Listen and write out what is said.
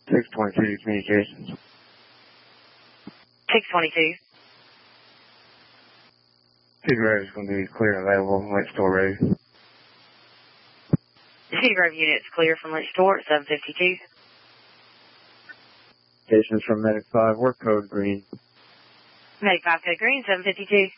622 communications. 622. Cedar Grove is going to be clear and available on Lake Store Road. Cedar Grove unit is clear from Lake Store at 752. Stations from Medic 5, work code green. Medic 5 code green, 752.